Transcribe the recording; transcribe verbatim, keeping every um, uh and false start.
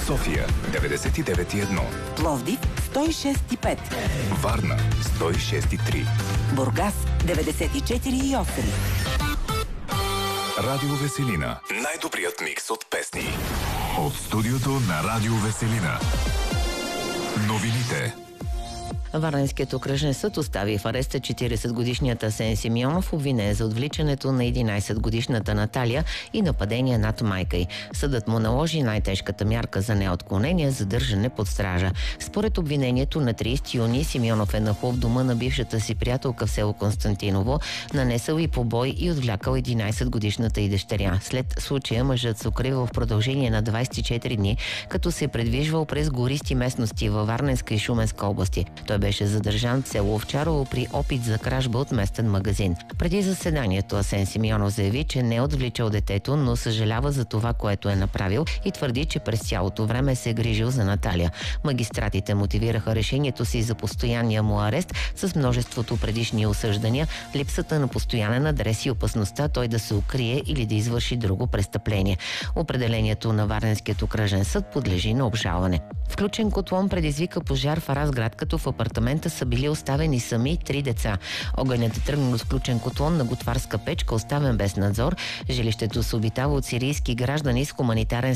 София деветдесет и девет и едно, Пловдив сто и шест и пет, Варна сто и шест и три, Бургас деветдесет и четири и осем. Радио Веселина. Най-добрият микс от песни. От студиото на Радио Веселина. Новините. Варненският окръжен съд остави в ареста четиридесетгодишният Асен Симеонов, обвинен за отвличането на единадесетгодишната Наталия и нападение над майка й. Съдът му наложи най-тежката мярка за неотклонение – задържане под стража. Според обвинението на тридесети юни Симеонов е нахлул в дома на бившата си приятелка в село Константиново, нанесъл и побой и отвлякал единадесетгодишната й дъщеря. След случая мъжът се укривал в продължение на двадесет и четири дни, като се предвижвал през гористи местности във Варненска и Шуменска области. Той беше задържан в село Овчарово при опит за кражба от местен магазин. Преди заседанието Асен Симеонов заяви, че не е отвличал детето, но съжалява за това, което е направил и твърди, че през цялото време се е грижил за Наталия. Магистратите мотивираха решението си за постоянния му арест с множеството предишни осъждания, липсата на постоянен адрес и опасността той да се укрие или да извърши друго престъпление. Определението на Варненският окръжен съд подлежи на обжалване. Включен котлон предизвика пожар в Разград, като в апартамента са били оставени сами три деца. Огънят е тръгнал от включен котлон на готварска печка, оставен без надзор. Жилището се обитава от сирийски граждани с хуманитарен